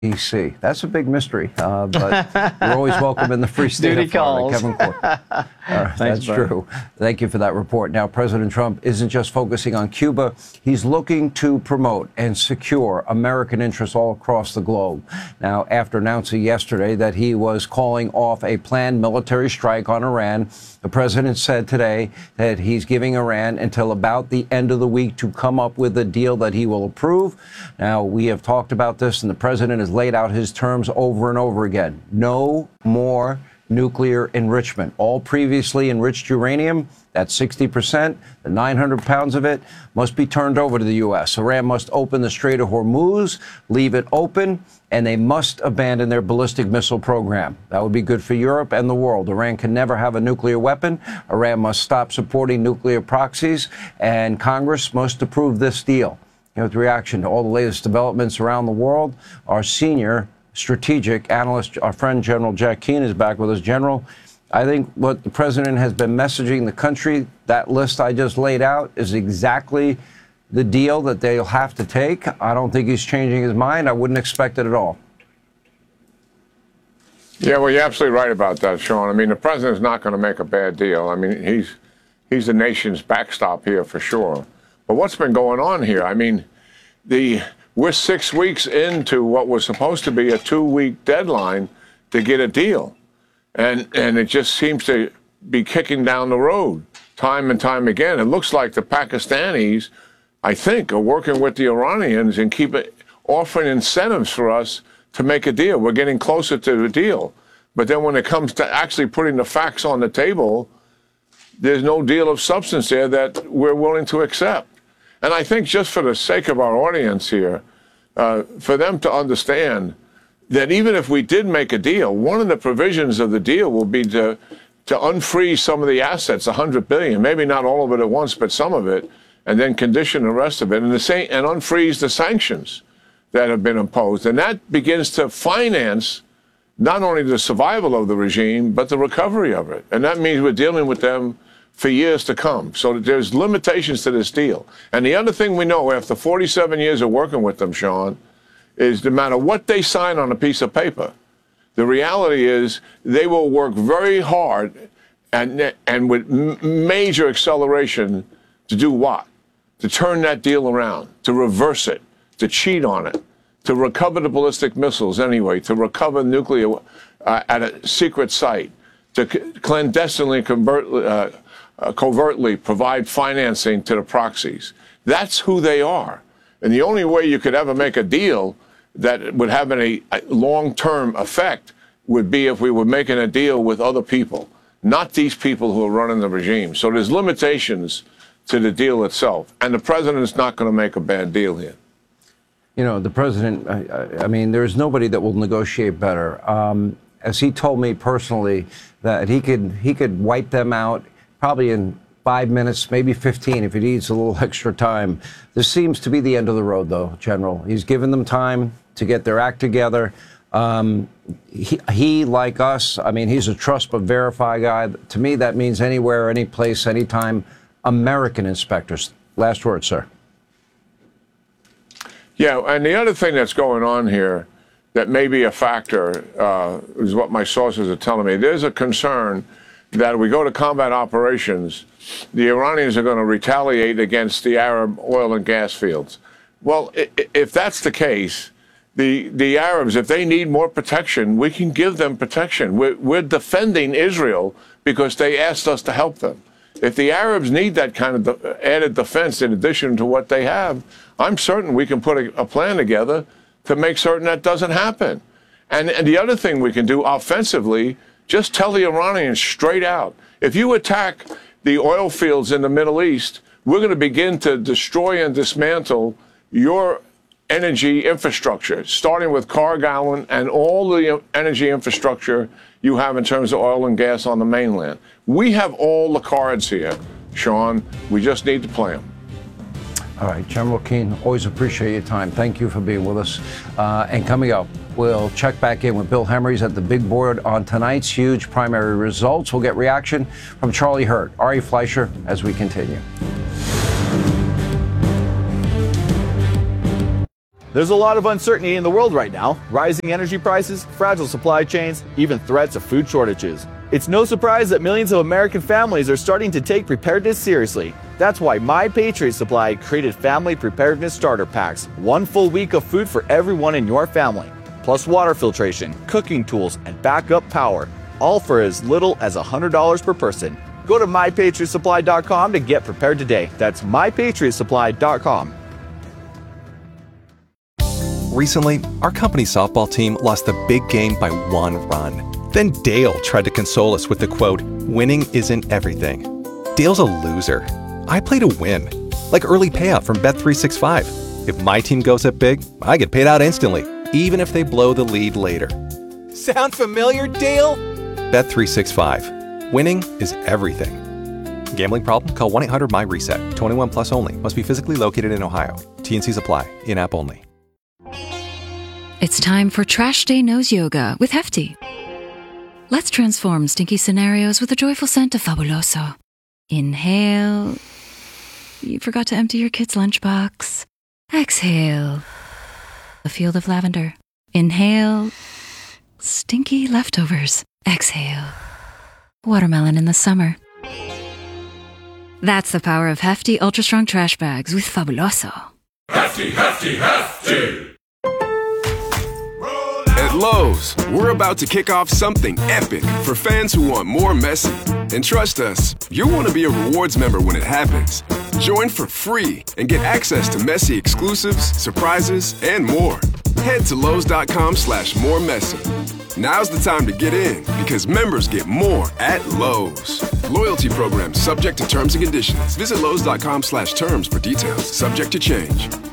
D.C. That's a big mystery, but you're always welcome in the free state Duty of Florida, calls. Kevin Court. That's true. Thank you for that report. Now, President Trump isn't just focusing on Cuba. He's looking to promote and secure American interests all across the globe. Now, after announcing yesterday that he was calling off a planned military strike on Iran, the president said today that he's giving Iran until about the end of the week to come up with a deal that he will approve. Now, we have talked about this, and the president has laid out his terms over and over again. No more nuclear enrichment. All previously enriched uranium, that's 60%, the 900 pounds of it, must be turned over to the U.S. Iran must open the Strait of Hormuz, leave it open, and they must abandon their ballistic missile program. That would be good for Europe and the world. Iran can never have a nuclear weapon. Iran must stop supporting nuclear proxies, and Congress must approve this deal. With reaction to all the latest developments around the world, our senior strategic analyst, our friend General Jack Keane, is back with us. General, I think what the president has been messaging the country, that list I just laid out, is exactly the deal that they'll have to take. I don't think he's changing his mind. I wouldn't expect it at all. Yeah, well, you're absolutely right about that, Sean. I mean, the president's not going to make a bad deal. I mean, he's the nation's backstop here for sure. But what's been going on here? I mean, we're 6 weeks into what was supposed to be a 2-week deadline to get a deal. And it just seems to be kicking down the road time and time again. It looks like the Pakistanis, I think, are working with the Iranians and offering incentives for us to make a deal. We're getting closer to the deal. But then when it comes to actually putting the facts on the table, there's no deal of substance there that we're willing to accept. And I think just for the sake of our audience here, for them to understand that even if we did make a deal, one of the provisions of the deal will be to unfreeze some of the assets, $100 billion, maybe not all of it at once, but some of it, and then condition the rest of it, and unfreeze the sanctions that have been imposed. And that begins to finance not only the survival of the regime, but the recovery of it. And that means we're dealing with them for years to come. So there's limitations to this deal. And the other thing we know after 47 years of working with them, Sean, is no matter what they sign on a piece of paper, the reality is they will work very hard and with major acceleration to do what? To turn that deal around, to reverse it, to cheat on it, to recover the ballistic missiles anyway, to recover nuclear at a secret site, to clandestinely covertly provide financing to the proxies. That's who they are. And the only way you could ever make a deal that would have a long-term effect would be if we were making a deal with other people, not these people who are running the regime. So there's limitations to the deal itself. And the president's not going to make a bad deal here. You know, the president, I mean, there's nobody that will negotiate better. As he told me personally, that he could wipe them out probably in 5 minutes, maybe 15 if he needs a little extra time. This seems to be the end of the road, though, General. He's given them time to get their act together. He, like us, I mean, he's a trust but verify guy. To me, that means anywhere, any place, anytime. American inspectors. Last word, sir. Yeah, and the other thing that's going on here that may be a factor is what my sources are telling me. There's a concern that we go to combat operations, the Iranians are going to retaliate against the Arab oil and gas fields. Well, if that's the case, the Arabs, if they need more protection, we can give them protection. We're defending Israel because they asked us to help them. If the Arabs need that kind of added defense in addition to what they have, I'm certain we can put a plan together to make certain that doesn't happen. And the other thing we can do offensively, just tell the Iranians straight out, if you attack the oil fields in the Middle East, we're going to begin to destroy and dismantle your energy infrastructure, starting with Cargill and all the energy infrastructure you have in terms of oil and gas on the mainland. We have all the cards here, Sean. We just need to play them. All right, General Keane, always appreciate your time. Thank you for being with us. And coming up, we'll check back in with Bill Hemrys at the big board on tonight's huge primary results. We'll get reaction from Charlie Hurt, Ari Fleischer, as we continue. There's a lot of uncertainty in the world right now. Rising energy prices, fragile supply chains, even threats of food shortages. It's no surprise that millions of American families are starting to take preparedness seriously. That's why My Patriot Supply created Family Preparedness Starter Packs. 1 full week of food for everyone in your family. Plus water filtration, cooking tools, and backup power. All for as little as $100 per person. Go to MyPatriotSupply.com to get prepared today. That's MyPatriotSupply.com. Recently, our company softball team lost the big game by 1 run. Then Dale tried to console us with the quote, "Winning isn't everything." Dale's a loser. I play to win. Like early payout from Bet365. If my team goes up big, I get paid out instantly, even if they blow the lead later. Sound familiar, Dale? Bet365. Winning is everything. Gambling problem? Call 1-800-MY-RESET. 21 plus only. Must be physically located in Ohio. T&Cs apply. In-app only. It's time for Trash Day Nose Yoga with Hefty. Let's transform stinky scenarios with a joyful scent of Fabuloso. Inhale. You forgot to empty your kid's lunchbox. Exhale. A field of lavender. Inhale. Stinky leftovers. Exhale. Watermelon in the summer. That's the power of Hefty Ultra Strong Trash Bags with Fabuloso. Hefty, Hefty, Hefty! At Lowe's, we're about to kick off something epic for fans who want more Messi. And trust us, you'll want to be a rewards member when it happens. Join for free and get access to Messi exclusives, surprises, and more. Head to Lowe's.com/moremessy. Now's the time to get in because members get more at Lowe's. Loyalty program subject to terms and conditions. Visit Lowe's.com/terms for details. Subject to change.